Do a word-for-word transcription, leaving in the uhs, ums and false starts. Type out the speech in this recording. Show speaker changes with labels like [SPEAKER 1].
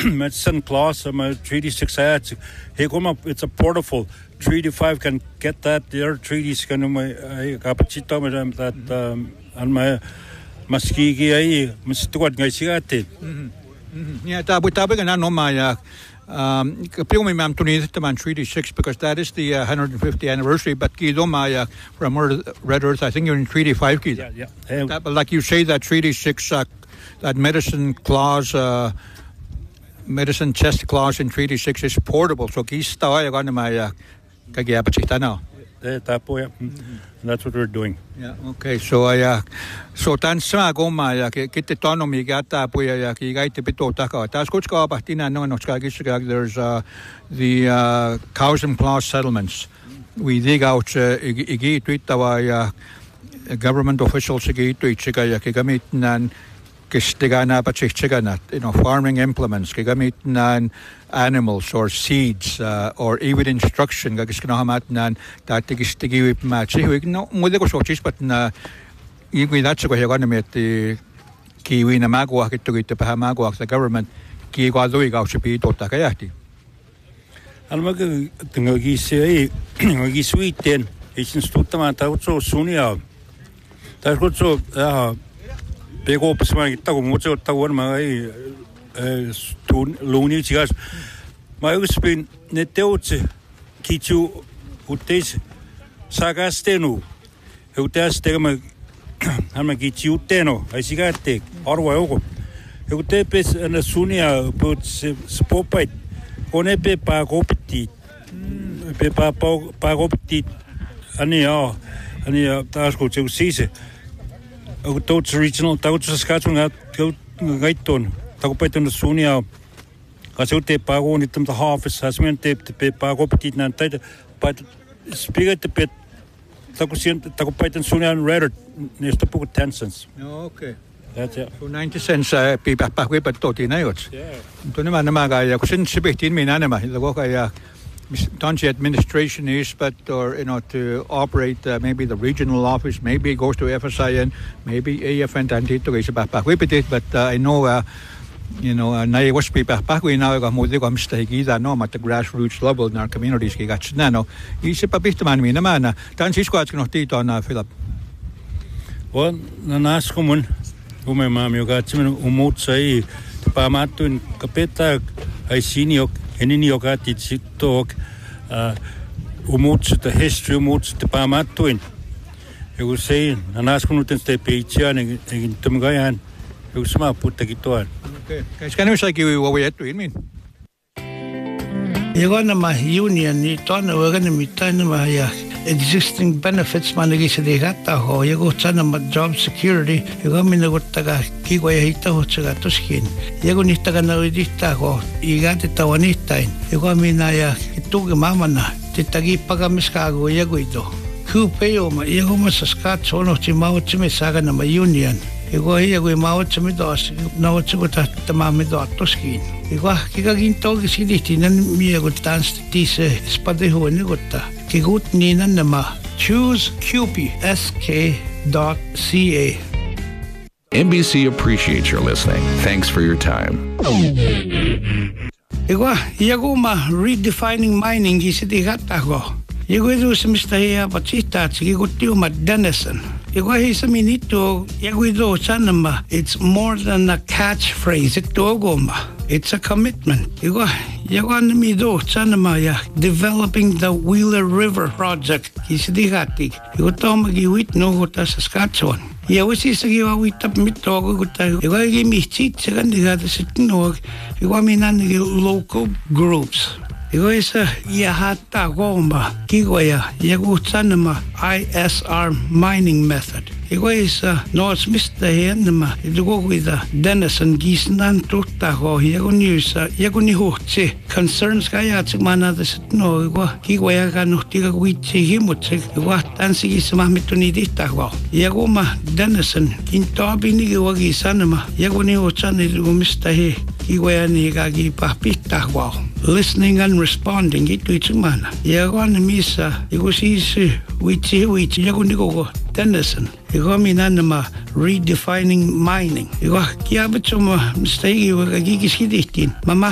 [SPEAKER 1] medicine class, I'm a three D six ads. Hey, come up, it's a portable. three D five can get that. The other three Ds can my capacita with that um and my maskigi ay mstuad ngay sigate.
[SPEAKER 2] Yeah, tabu tabu kana no maya. Um, kapilmi mam tuni taman three D six because that is the uh, one hundred fiftieth anniversary. But kido maya from Red Earth, I think you're in three D five kido.
[SPEAKER 1] Yeah, yeah. Hey,
[SPEAKER 2] that, but like you say, that three D six, uh, that medicine clause, uh, medicine chest clause in three D six is portable. So kista ay gana maya kagiapachita now.
[SPEAKER 1] That boy, that's what we're doing.
[SPEAKER 2] Yeah. Okay. So I, uh, so tan sa goma ya kite tono mi gata puya ya ki gaite pito taka. Tas kuch ka patina no no ska gishga. There's uh, the uh, cows and clause settlements. We dig out igi tuita wa ya government officials igi tuichika ya kigamit nan kistigana pachichigana. You know, farming implements kigamit nan animals or seeds uh, or even instruction gagis kinahamat nan tatigis tigi match no mudde ko sochis but na igwi that's ko yagan met kiwi na magwa kitugit pa magwa the government ki ko adoi ga chipi to ta kayati
[SPEAKER 1] almag tingogi sei ngogi suiten ich instutta ma ta so sunia ta ko so ah bego pasma itago mucho ta won ma ai stun luni chigas ma uspin neteutse kichu utes sagastenu utas tegma ama kichu teno ai sigate orwa oko ute pes na sunia put spopait one pe pa kopti pe pa pa kopti ani a ani taas ko sise utots regional tauts Saskatchewan gaiton takupaitan sunia kasute pago ni tum the half is has meant te pe pago petit nan tait but spirit te pet takusien takupaitan sunia red nesta puk ten cents.
[SPEAKER 2] Okay.
[SPEAKER 1] That's it.
[SPEAKER 2] So ninety cents uh, pe pa pa pa toti na yot.
[SPEAKER 1] Yeah.
[SPEAKER 2] To ne man ma ga ya kusin sibitin mi na ma the go ya Tonchi administration is but or you know to operate uh, maybe the regional office, maybe it goes to F S I N, maybe A F N tantito is pa pa but uh, I know uh, you know na was pe pa pa we now ga mo de kom stegi no at the grassroots level in our communities ki gats na no ise pa bistman mi na mana tanchi squad no tito na Philip.
[SPEAKER 1] Well, na nas komun ume mam yo gats men umot sai pa matun kapeta ai sinio enini yogati talk uh umut the history umut the pamatuin you will say anas kunuten ste peichian in tumgayan you sama putta gitoan.
[SPEAKER 2] Okay, guys, can you say you what we had to mean
[SPEAKER 3] you're gonna my union ni tona we're gonna meet tona my existing benefits managi se degata ho you go tana ma job security you go mina gotaga ki go hita ho tsaga toskin you go nitaga na udita ho igate tawanita you go mina ya tuge mama na titagi paga miskago you go ito ku peo ma you go masaskat sono chimao chime saga na ma union you go here go mao chime dos na otsugo ta tamame do toskin you go kiga ginto gisiditi nan mi go dance tise spade ho ni gotta Kigut Nina Nama. Choose Q P S K dot C A.
[SPEAKER 4] N B C appreciates your listening. Thanks for your time.
[SPEAKER 3] Igwa, yago ma redefining mining gisiti gatago. Yago do sa Mister Hea Batita, Tigutio ma Denison. Igwa he sa minito, yago do sanama. It's more than a catchphrase. Ito goma. It's a commitment. Igwa, yago mi do sanama ya developing the Wheeler River project. Gisiti gati. Igo to magiwit no gota sa Saskatchewan. Yeah, we see Sagiwa we tap mitogo guta. You gotta give me cheats and the other sitting or you want me none local groups. You go is a Yahata Gomba, Kigoya, Yagutanama I S R mining method. You go is a North Mister Henema, you go with a Denison Gisnan Tutaho, Yagunis, Yagunihoche, concerns Kayats Manada no, Kigoya Ganutika Wichi Himuche, what dancing is Mamituni. Yagoma Denison, Kintobi Niwagi Sanama, Yaguniho Channel Mister He, Kiwani Gagi Papita. Wow. Listening and responding, it to its man. Yagon Misa, it was easy, which which Yagunigo, Denison, Yagominanama, redefining mining. You got Kiabachuma, mistake, you were a gigi Mama.